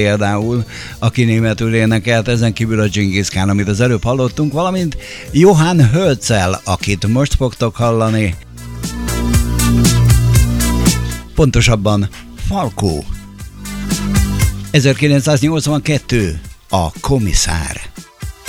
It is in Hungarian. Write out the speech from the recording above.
például, aki németül énekelt, ezen kívül a Genghis Khan, amit az előbb hallottunk, valamint Johann Hölzel, akit most fogtok hallani. Pontosabban Falkó. 1982, a komisszár.